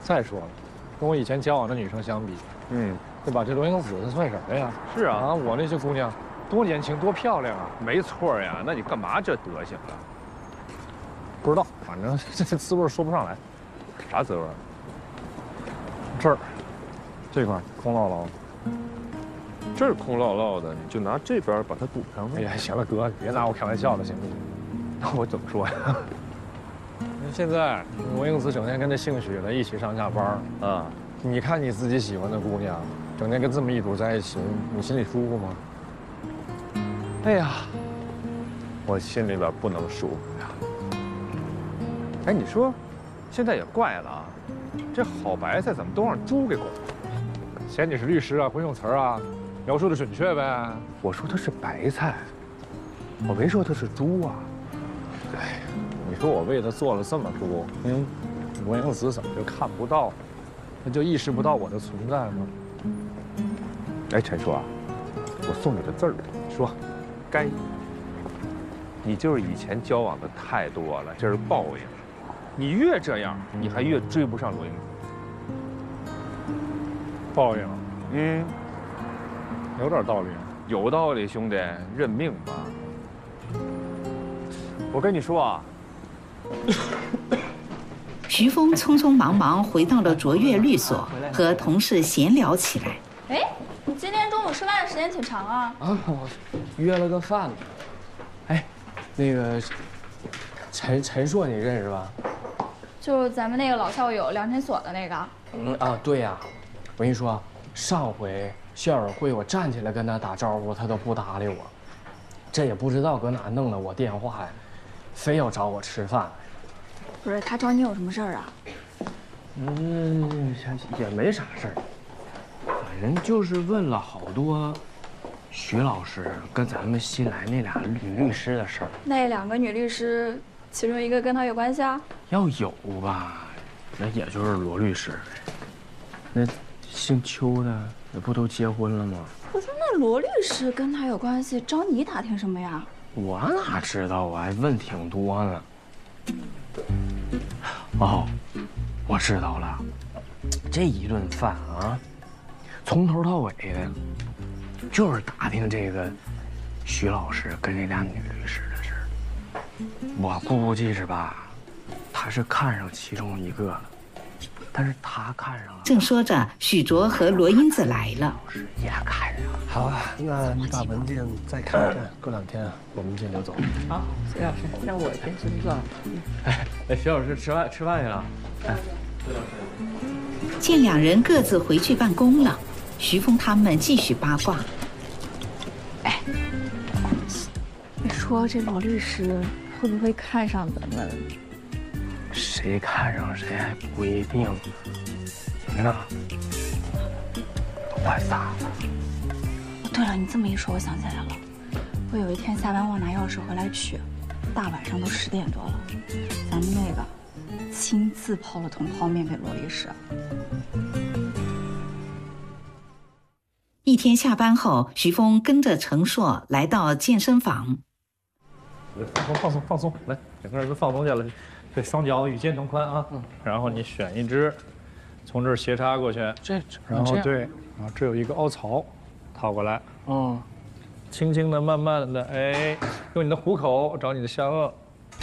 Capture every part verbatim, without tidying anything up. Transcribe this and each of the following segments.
再说了，跟我以前交往的女生相比，嗯，对吧？这罗英子她算什么呀？ 是啊， 啊，我那些姑娘，多年轻，多漂亮啊！ 没错呀，那你干嘛这德行啊？ 不知道，反正这滋味说不上来。 啥滋味？ 这儿，这块空落落的。 这儿空落落的，你就拿这边把它堵上呗。 哎呀，行了，哥，别拿我开玩笑了，行不行？ 那我怎么说呀？ 现在罗英子整天跟那姓许的一起上下班啊，你看你自己喜欢的姑娘，整天跟这么一组在一起，你心里舒服吗？ 哎呀，我心里边不能舒服呀。哎，你说，现在也怪了啊，这好白菜怎么都让猪给管了？ 嫌你是律师啊，会用词儿啊，描述的准确呗。 我说它是白菜，我没说它是猪啊。 哎，你说我为他做了这么多，嗯，罗英子怎么就看不到？他就意识不到我的存在吗？ 哎，陈叔啊，我送你个字儿， 说， 该。你就是以前交往的太多了，这是报应。你越这样，你还越追不上罗英子。 报应， 嗯， 有点道理。 有道理，兄弟，认命吧。我跟你说啊， 徐峰匆匆忙忙回到了卓越律所，和同事闲聊起来。 哎，你今天中午吃饭的时间挺长啊。 啊，我约了个饭呢。哎，那个陈陈硕你认识吧？ 就是咱们那个老校友梁晨所的那个。 嗯啊，对呀。我跟你说，上回校友会我站起来跟他打招呼，他都不搭理我。这也不知道搁哪弄的我电话呀，非要找我吃饭。 不是他找你有什么事儿啊？ 嗯，也没啥事儿，反正就是问了好多徐老师跟咱们新来那俩女律师的事儿。 那两个女律师，其中一个跟他有关系啊？ 要有吧，那也就是罗律师。那姓邱的那不都结婚了吗？ 我说那罗律师跟他有关系，找你打听什么呀？ 我哪知道啊，问挺多呢。哦，我知道了，这一顿饭啊，从头到尾的，就是打听这个徐老师跟这俩女律师的事儿。我估计是吧，他是看上其中一个了，但是他看上了。 正说着，许卓和罗英子来了， 也看上了。 好啊，那你把文件再看看，过两天我们这就走。 好，徐老师，那我先去做。 哎哎，徐老师吃饭吃饭去了。哎， 见两人各自回去办公了，徐峰他们继续八卦。 哎，你说这罗律师会不会看上咱们？ 谁看上谁还不一定。你呢？都快撒了。 对了，你这么一说，我想起来了，我有一天下班忘拿钥匙回来取，大晚上都十点多了，咱们那个亲自泡了桶泡面给罗律师。 一天下班后，徐峰跟着程硕来到健身房。 放松放松放松，来，整个人都放松下来，这双脚与肩同宽啊。嗯。然后你选一只，从这儿斜插过去， 这， 然后对，然后这有一个凹槽，套过来。 嗯。 轻轻的、慢慢的，哎，用你的虎口找你的下颚。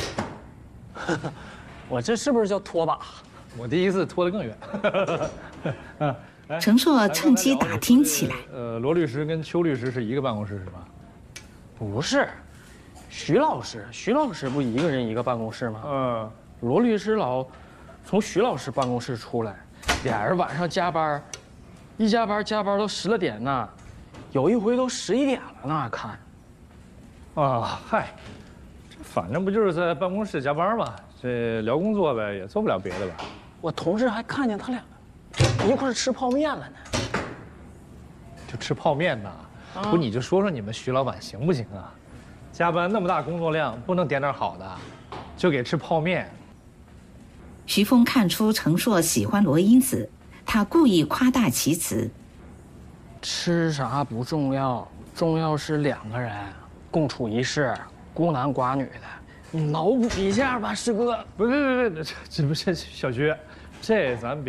我这是不是叫拖把？ 我第一次拖得更远。嗯。 程硕趁机打听起来。 呃，罗律师跟邱律师是一个办公室是吧？ 不是，徐老师，徐老师不一个人一个办公室吗？ 嗯。 罗律师老从徐老师办公室出来，俩人晚上加班，一加班加班都十来点呢，有一回都十一点了呢，看。 啊，嗨，这反正不就是在办公室加班嘛，这聊工作呗，也做不了别的吧。 我同事还看见他俩一块吃泡面了呢。 就吃泡面呢？啊、不，你就说说你们徐老板行不行啊？加班那么大工作量，不能点点好的，就给吃泡面。 徐峰看出程硕喜欢罗英子，他故意夸大其词。 吃啥不重要，重要是两个人共处一室，孤男寡女的。你脑补一下吧，师哥。 不对不对，这这不是小徐，这咱别。